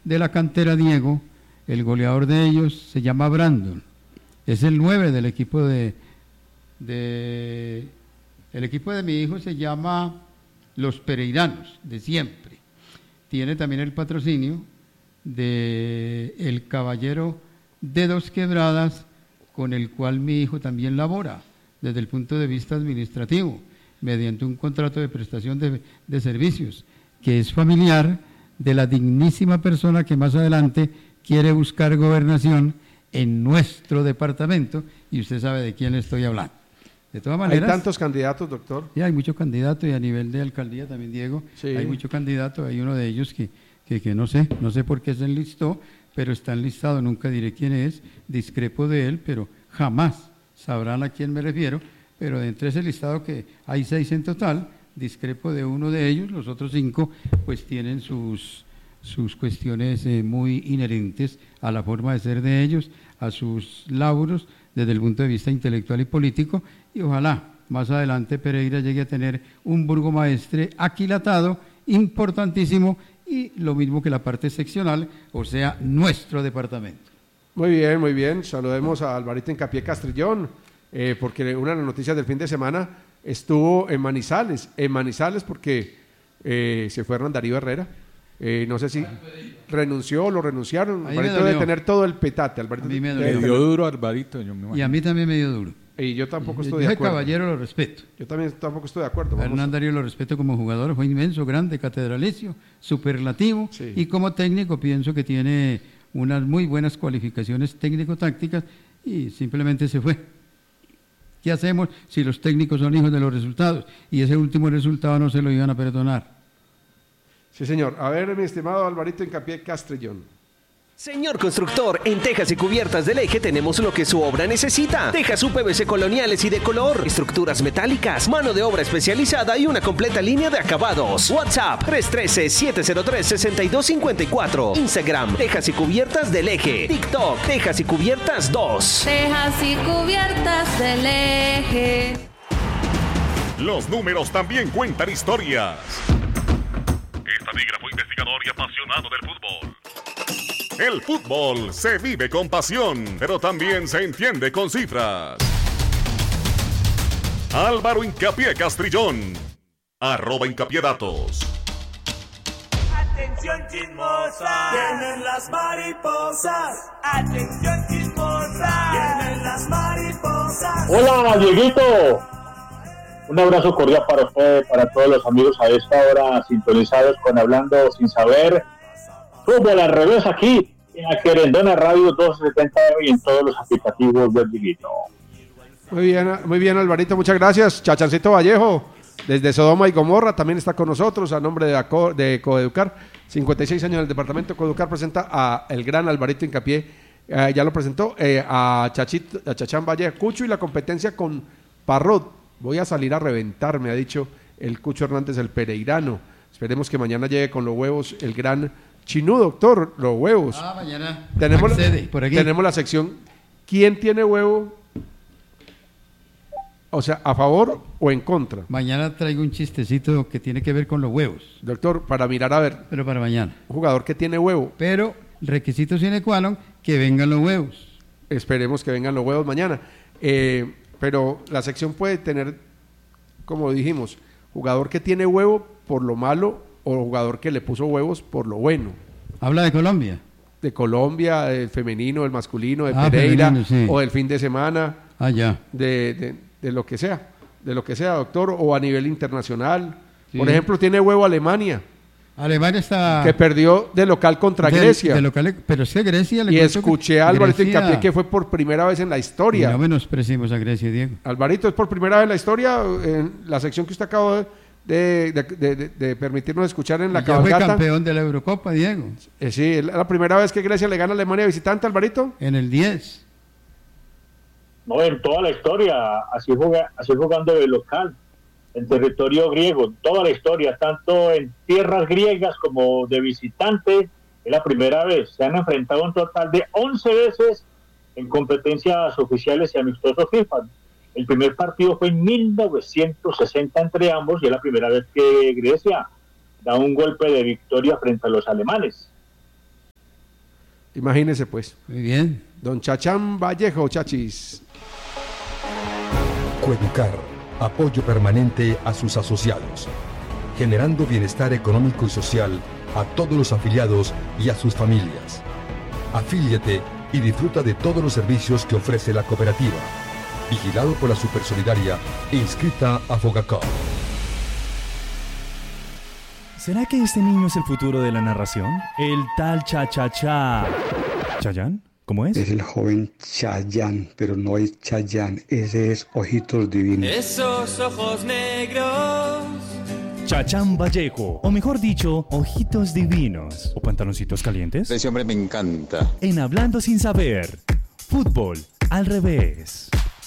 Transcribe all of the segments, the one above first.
de la cantera Diego, el goleador de ellos se llama Brandon, es el 9 del equipo el equipo de mi hijo se llama Los Pereiranos, de siempre. Tiene también el patrocinio de el Caballero de Dos Quebradas, con el cual mi hijo también labora desde el punto de vista administrativo, mediante un contrato de prestación de servicios, que es familiar de la dignísima persona que más adelante quiere buscar gobernación en nuestro departamento, y usted sabe de quién le estoy hablando. De todas maneras, ¿hay tantos candidatos, doctor? Sí, hay muchos candidatos, y a nivel de alcaldía también, Diego, sí. Hay muchos candidatos. Hay uno de ellos que no sé por qué se enlistó, pero está enlistado, nunca diré quién es, discrepo de él, pero jamás sabrán a quién me refiero, pero de entre ese listado, que hay 6 en total, discrepo de uno de ellos. Los otros 5 pues tienen sus cuestiones muy inherentes a la forma de ser de ellos, a sus lauros desde el punto de vista intelectual y político, y ojalá más adelante Pereira llegue a tener un burgomaestre aquilatado, importantísimo, y lo mismo que la parte seccional, o sea, nuestro departamento. Muy bien, saludemos a Alvarito Hincapié Castrillón, porque una de las noticias del fin de semana estuvo en Manizales porque se fue Hernán Darío Herrera. No sé si renunció o lo renunciaron. Alvarito debe tener todo el petate. Alvarito me dio duro Alvarito. Y a mí también me dio duro. Y yo tampoco estoy de acuerdo. Caballero lo respeto. Yo también tampoco estoy de acuerdo. Hernán Darío lo respeto como jugador, fue inmenso, grande, catedralicio, superlativo, sí. Y como técnico pienso que tiene unas muy buenas cualificaciones técnico-tácticas, y simplemente se fue. ¿Qué hacemos si los técnicos son hijos de los resultados? Y ese último resultado no se lo iban a perdonar. Sí, señor. A ver, mi estimado Alvarito Hincapié Castrillón. Señor constructor, en tejas y cubiertas del Eje tenemos lo que su obra necesita. Tejas UPVC coloniales y de color, estructuras metálicas, mano de obra especializada y una completa línea de acabados. WhatsApp 313-703-6254. Instagram, Tejas y Cubiertas del Eje. TikTok, Tejas y Cubiertas 2. Tejas y Cubiertas del Eje. Los números también cuentan historias. Estadígrafo, investigador y apasionado del fútbol. El fútbol se vive con pasión, pero también se entiende con cifras. Álvaro Hincapié Castrillón, @hincapiédatos. Atención chismosa, vienen las mariposas. Atención chismosa, vienen las mariposas. Hola, Dieguito. Un abrazo cordial para usted, para todos los amigos a esta hora sintonizados con Hablando Sin Saber. Fútbol al revés aquí, en la Querendona Radio 270 y en todos los aplicativos del Dieguito. Muy bien, Alvarito, muchas gracias. Chachancito Vallejo, desde Sodoma y Gomorra, también está con nosotros a nombre de Coeducar. 56 años en el departamento Coeducar, presenta a el gran Alvarito Hincapié, ya lo presentó, a Chachán Vallejo, Cucho, y la competencia con Parrot. Voy a salir a reventar, me ha dicho el Cucho Hernández, el pereirano. Esperemos que mañana llegue con los huevos el gran Chinú, doctor, los huevos. Mañana tenemos la sección ¿quién tiene huevo? O sea, ¿a favor o en contra? Mañana traigo un chistecito que tiene que ver con los huevos. Doctor, para mirar a ver. Pero para mañana. Un jugador que tiene huevo. Pero requisito sine qua non, que vengan los huevos. Esperemos que vengan los huevos mañana. Pero la sección puede tener, como dijimos, jugador que tiene huevo por lo malo o jugador que le puso huevos por lo bueno. ¿Habla de Colombia? De Colombia, del femenino, del masculino, de Pereira, femenino, sí. O del fin de semana. Ya. De lo que sea, doctor, o a nivel internacional. Sí. Por ejemplo, tiene huevo Alemania. Alemania está... Que perdió de local contra Grecia. Pero es que Grecia... Y escuché a Alvarito Hincapié que fue por primera vez en la historia. Y no menospreciemos a Grecia, Diego. Alvarito, es por primera vez en la historia, en la sección que usted acabó de permitirnos escuchar en la cabalgata. Fue campeón de la Eurocopa, Diego. Sí, es la primera vez que Grecia le gana a Alemania visitante, Alvarito. En el 10. No, en toda la historia, así jugando de local, en territorio griego, toda la historia, tanto en tierras griegas como de visitante, es la primera vez. Se han enfrentado un total de 11 veces en competencias oficiales y amistosos FIFA. El primer partido fue en 1960 entre ambos y es la primera vez que Grecia da un golpe de victoria frente a los alemanes. Imagínese pues. Muy bien. Don Chachán Vallejo, Chachis. Coeducar, apoyo permanente a sus asociados, generando bienestar económico y social a todos los afiliados y a sus familias. Afíliate y disfruta de todos los servicios que ofrece la cooperativa. Vigilado por la Supersolidaria e inscrita a Fogacop. ¿Será que este niño es el futuro de la narración? El tal Cha-Cha-Cha. ¿Chayán? ¿Cómo es? Es el joven Chayán, pero no es Chayán, ese es Ojitos Divinos. Esos ojos negros. Chachán Vallejo, o mejor dicho, Ojitos Divinos. ¿O pantaloncitos calientes? Ese hombre me encanta. En Hablando Sin Saber, fútbol al revés.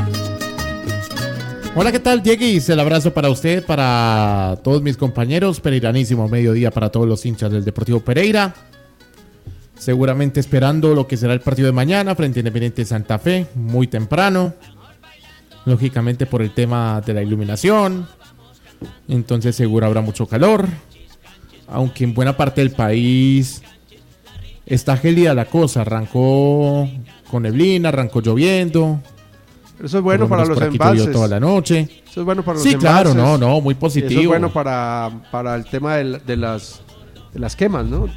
Hola, ¿qué tal, Dieguis? El abrazo para usted, para todos mis compañeros. Pereiranísimo mediodía para todos los hinchas del Deportivo Pereira. Seguramente esperando lo que será el partido de mañana frente a Independiente Santa Fe, muy temprano. Lógicamente por el tema de la iluminación. Entonces seguro habrá mucho calor. Aunque en buena parte del país está gélida la cosa. Arrancó con neblina, arrancó lloviendo. Pero eso es bueno para los embalses. Toda la noche. Eso es bueno para los embalses. Sí, claro, no, muy positivo. Eso es bueno para el tema de las quemas, ¿no?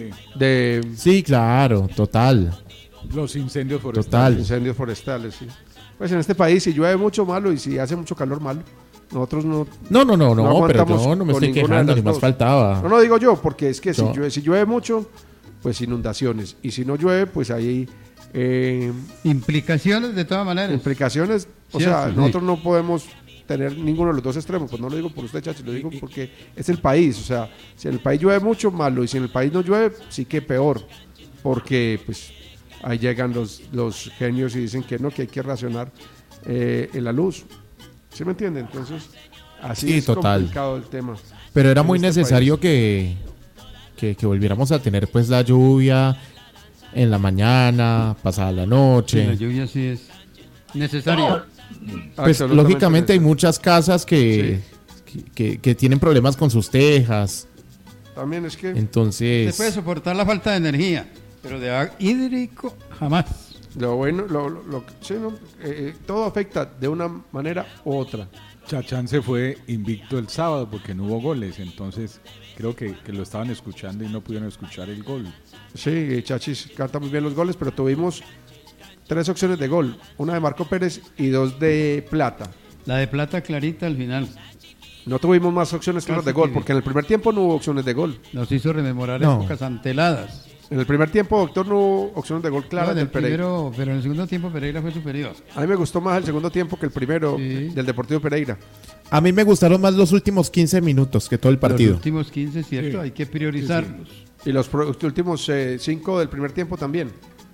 Sí, claro, total. Los incendios forestales. Total. Los incendios forestales, sí. Pues en este país, si llueve mucho, malo, y si hace mucho calor, malo. Nosotros no pero no me estoy quejando, ni más faltaba. No digo yo, porque es que si llueve mucho, pues inundaciones. Y si no llueve, pues ahí... implicaciones de todas maneras. Implicaciones, nosotros no podemos tener ninguno de los dos extremos. Pues no lo digo por usted, Chachi, lo digo porque es el país. O sea, si en el país llueve mucho, malo. Y si en el país no llueve, sí que peor. Porque pues ahí llegan los genios y dicen que no, que hay que racionar en la luz. ¿Sí me entiende? Entonces, así es complicado el tema. Pero era muy necesario que volviéramos a tener pues la lluvia en la mañana, pasada la noche. Sí, la lluvia sí es necesaria. Pues lógicamente hay muchas casas que tienen problemas con sus tejas. También es que... Entonces... Se puede soportar la falta de energía, pero de hídrico jamás. Lo bueno, todo afecta de una manera u otra. Chachán se fue invicto el sábado porque no hubo goles, entonces creo que lo estaban escuchando y no pudieron escuchar el gol. Sí, Chachis canta muy bien los goles, pero tuvimos 3 opciones de gol, una de Marco Pérez y 2 de Plata. La de Plata clarita al final. No tuvimos más opciones claras de gol, porque en el primer tiempo no hubo opciones de gol. Nos hizo rememorar épocas anteladas. En el primer tiempo, doctor, no hubo opciones de gol claras del Pereira. Pero en el segundo tiempo Pereira fue superior. A mí me gustó más el segundo tiempo que el primero del Deportivo Pereira. A mí me gustaron más los últimos 15 minutos que todo el partido. Los últimos 15, cierto, hay que priorizarlos. Y los últimos 5 del primer tiempo también.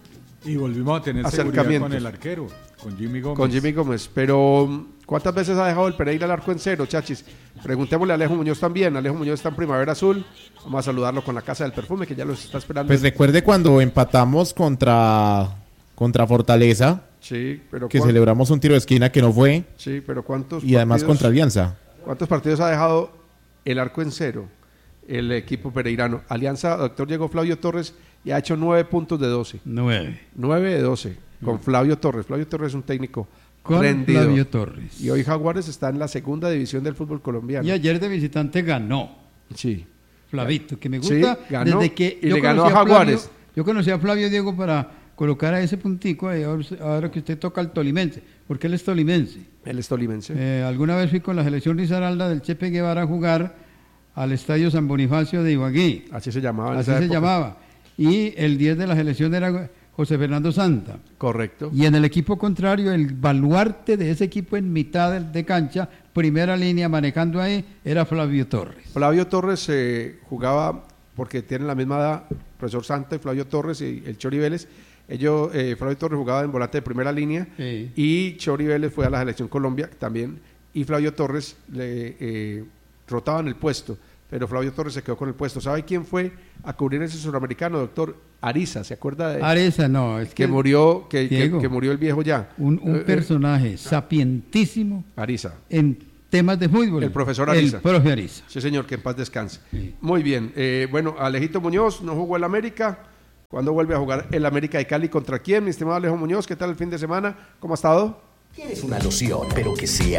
Y volvimos a tener seguridad con el arquero, con Jimmy Gómez. Pero ¿cuántas veces ha dejado el Pereira el arco en cero, Chachis? Preguntémosle a Alejo Muñoz también. Alejo Muñoz está en Primavera Azul. Vamos a saludarlo con la Casa del Perfume, que ya los está esperando. Pues recuerde cuando empatamos contra Fortaleza. Sí, pero que celebramos un tiro de esquina que no fue. Sí, pero ¿cuántos y además contra Alianza. ¿Cuántos partidos ha dejado el arco en cero el equipo pereirano? Alianza, doctor, llegó Flavio Torres y ha hecho 9 puntos de 12. 9 de 12 con Flavio Torres. Flavio Torres es un técnico rendido. Flavio Torres. Y hoy Jaguares está en la segunda división del fútbol colombiano. Y ayer de visitante ganó. Sí. Flavito, que me gusta. Sí, ganó, desde que y le ganó a Jaguares. Yo conocí a Flavio, Diego, para colocar a ese puntico ahora que usted toca al tolimense, porque él es tolimense. Él es tolimense. Alguna vez fui con la selección Risaralda del Chepe Guevara a jugar al Estadio San Bonifacio de Ibagué. Así se llamaba. Así se llamaba. Y el 10 de la selección era José Fernando Santa. Correcto. Y en el equipo contrario, el baluarte de ese equipo en mitad de cancha, primera línea manejando ahí, era Flavio Torres. Flavio Torres jugaba, porque tienen la misma edad, profesor Santa y Flavio Torres y el Chori Vélez. Flavio Torres jugaba en volante de primera línea, sí. Y Chori Vélez fue a la selección Colombia también, y Flavio Torres le rotaban el puesto, pero Flavio Torres se quedó con el puesto. ¿Sabe quién fue a cubrir ese suramericano, doctor? Ariza, ¿se acuerda de Ariza? No, es que murió, que murió el viejo ya. Un personaje sapientísimo. Ariza. En temas de fútbol. El profesor Ariza. El profe Ariza. Sí, señor, que en paz descanse. Sí. Muy bien. Bueno, Alejito Muñoz no jugó el América. ¿Cuándo vuelve a jugar el América de Cali? ¿Contra quién, mi estimado Alejo Muñoz? ¿Qué tal el fin de semana? ¿Cómo ha estado? Tienes una loción, pero que sea